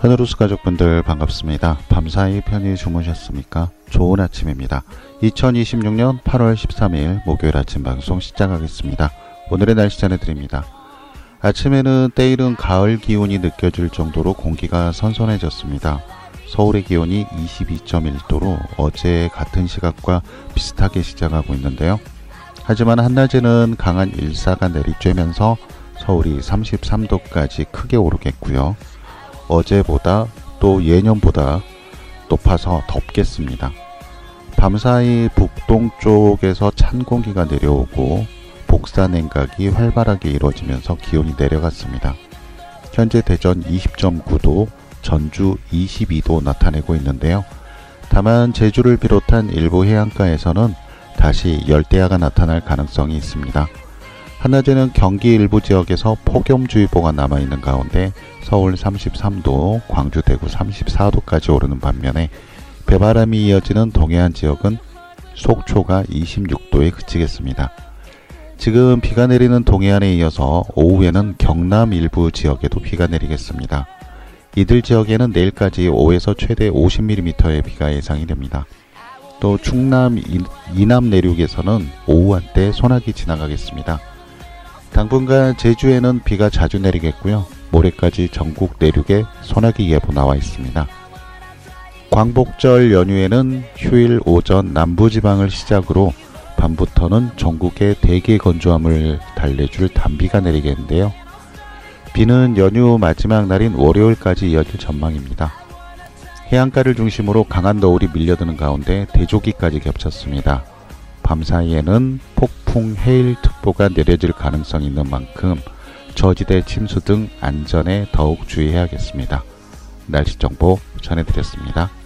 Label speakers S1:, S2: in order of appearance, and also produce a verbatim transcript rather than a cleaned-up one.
S1: 하늘우스 가족분들 반갑습니다. 밤사이 편히 주무셨습니까? 좋은 아침입니다. 이천이십육년 팔월 십삼일 목요일 아침 방송 시작하겠습니다. 오늘의 날씨 전해드립니다. 아침에는 때이른 가을 기온이 느껴질 정도로 공기가 선선해졌습니다. 서울의 기온이 이십이 점 일도로 어제 같은 시각과 비슷하게 시작하고 있는데요. 하지만 한낮에는 강한 일사가 내리쬐면서 서울이 삼십삼도까지 크게 오르겠고요. 어제보다 또 예년보다 높아서 덥겠습니다. 밤사이 북동쪽에서 찬 공기가 내려오고 복사 냉각이 활발하게 이루어지면서 기온이 내려갔습니다. 현재 대전 이십 점 구도, 전주 이십이도 나타내고 있는데요. 다만 제주를 비롯한 일부 해안가에서는 다시 열대야가 나타날 가능성이 있습니다. 한낮에는 경기 일부 지역에서 폭염주의보가 남아있는 가운데 서울 삼십삼도, 광주, 대구 삼십사도까지 오르는 반면에 배바람이 이어지는 동해안 지역은 속초가 이십육도에 그치겠습니다. 지금 비가 내리는 동해안에 이어서 오후에는 경남 일부 지역에도 비가 내리겠습니다. 이들 지역에는 내일까지 오에서 최대 오십 밀리미터의 비가 예상이 됩니다. 또 충남 이남 내륙에서는 오후 한때 소나기 지나가겠습니다. 당분간 제주에는 비가 자주 내리겠고요. 모레까지 전국 내륙에 소나기 예보 나와 있습니다. 광복절 연휴에는 휴일 오전 남부지방을 시작으로 밤부터는 전국에 대기 건조함을 달래줄 단비가 내리겠는데요. 비는 연휴 마지막 날인 월요일까지 이어질 전망입니다. 해안가를 중심으로 강한 너울이 밀려드는 가운데 대조기까지 겹쳤습니다. 밤사이에는 폭풍 해일특보가 내려질 가능성이 있는 만큼 저지대 침수 등 안전에 더욱 주의해야겠습니다. 날씨 정보 전해드렸습니다.